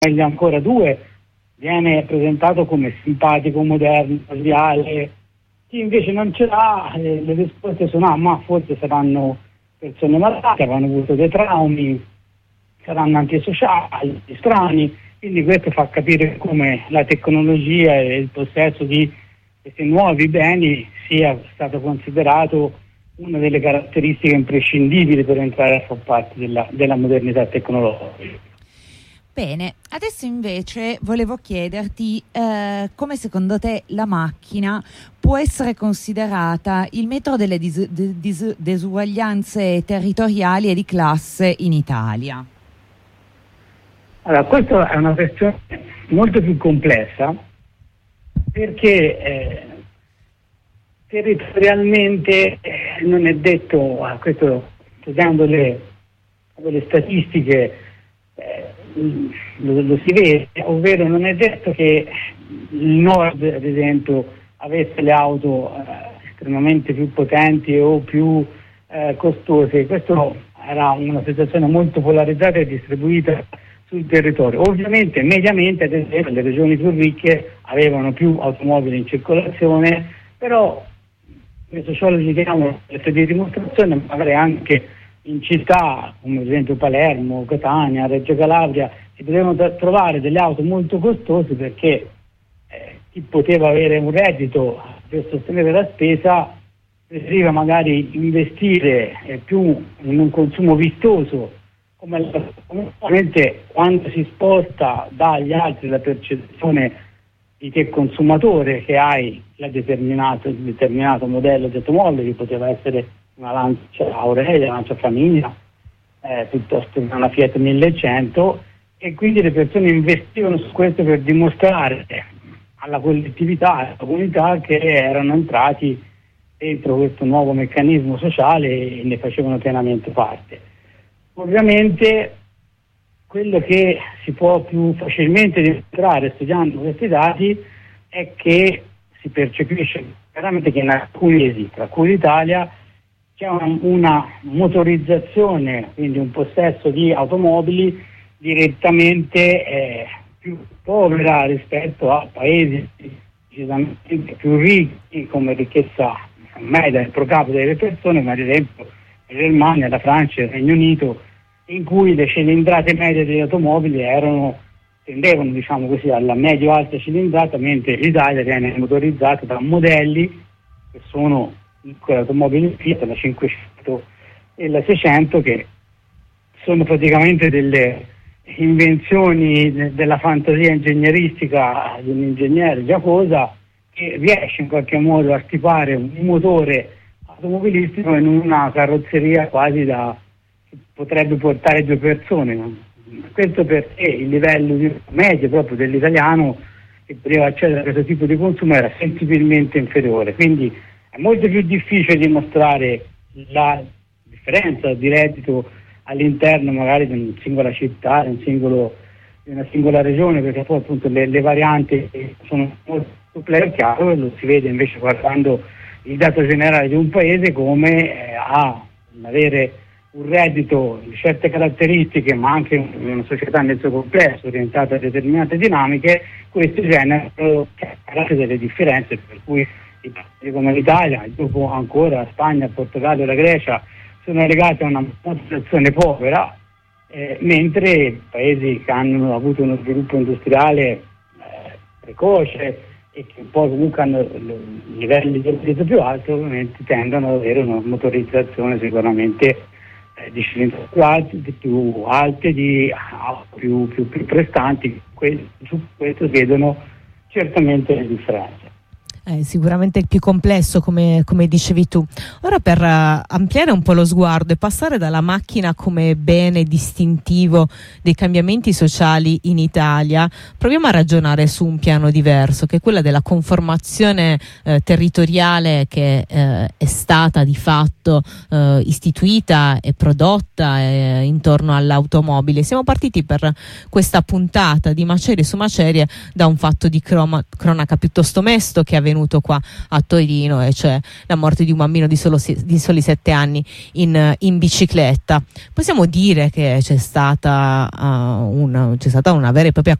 meglio ancora 2, viene presentato come simpatico, moderno, casuale. Chi invece non ce l'ha, le risposte sono: ma forse saranno persone malate, avranno avuto dei traumi, saranno antisociali, strani. Quindi questo fa capire come la tecnologia e il possesso di questi nuovi beni sia stato considerato una delle caratteristiche imprescindibili per entrare a far parte della modernità tecnologica. Bene, adesso invece volevo chiederti come secondo te la macchina può essere considerata il metro delle disuguaglianze territoriali e di classe in Italia. Allora, questa è una questione molto più complessa, perché territorialmente non è detto, questo studiando le statistiche lo si vede, ovvero non è detto che il nord, ad esempio, avesse le auto estremamente più potenti o più costose. Questa era una situazione molto polarizzata e distribuita sul territorio. Ovviamente, mediamente, ad esempio, le regioni più ricche avevano più automobili in circolazione, però i sociologi dicono di dimostrazione, magari anche in città come ad esempio Palermo, Catania, Reggio Calabria, si potevano trovare delle auto molto costose, perché chi poteva avere un reddito per sostenere la spesa preferiva magari investire più in un consumo vistoso, come ovviamente quando si sposta dagli altri la percezione di te consumatore, che hai il determinato modello di automobile, che poteva essere una Lancia Aurelia, una Lancia Famiglia, piuttosto che una Fiat 1100, e quindi le persone investivano su questo per dimostrare alla collettività, alla comunità, che erano entrati dentro questo nuovo meccanismo sociale e ne facevano pienamente parte. Ovviamente quello che si può più facilmente dimostrare studiando questi dati è che si percepisce chiaramente che in alcuni paesi, tra cui l'Italia, c'è una motorizzazione, quindi un possesso di automobili direttamente più povera rispetto a paesi decisamente più ricchi come ricchezza media pro capite delle persone, ma ad esempio la Germania, la Francia, il Regno Unito, in cui le cilindrate medie degli automobili tendevano, diciamo così, alla medio-alta cilindrata, mentre l'Italia viene motorizzata da modelli che sono piccole automobili Fiat, la 500 e la 600, che sono praticamente delle invenzioni della fantasia ingegneristica di un ingegnere giacosa, che riesce in qualche modo a stipare un motore automobilistico in una carrozzeria quasi che potrebbe portare 2 persone. Questo perché il livello medio proprio dell'italiano che poteva accedere a questo tipo di consumo era sensibilmente inferiore, quindi è molto più difficile dimostrare la differenza di reddito all'interno magari di una singola città, di una singola regione, perché poi appunto le varianti sono molto chiaro, lo si vede invece guardando il dato generale di un paese come avere un reddito di certe caratteristiche, ma anche una società nel suo complesso orientata a determinate dinamiche. Questo genera delle differenze, per cui i paesi come l'Italia, dopo ancora Spagna, Portogallo e la Grecia, sono legati a una popolazione povera, mentre paesi che hanno avuto uno sviluppo industriale precoce e che poi comunque hanno livelli di reddito più alti, ovviamente tendono ad avere una motorizzazione sicuramente di cilindri più alte, più prestanti. Su questo si vedono certamente le differenze. Sicuramente più complesso, come dicevi tu. Ora, per ampliare un po' lo sguardo e passare dalla macchina come bene distintivo dei cambiamenti sociali in Italia, proviamo a ragionare su un piano diverso, che è quella della conformazione territoriale che è stata di fatto istituita e prodotta intorno all'automobile. Siamo partiti per questa puntata di Macerie su Macerie da un fatto di cronaca piuttosto mesto che aveva avvenuto qua a Torino, e cioè la morte di un bambino di soli 7 anni in bicicletta. Possiamo dire che c'è stata una vera e propria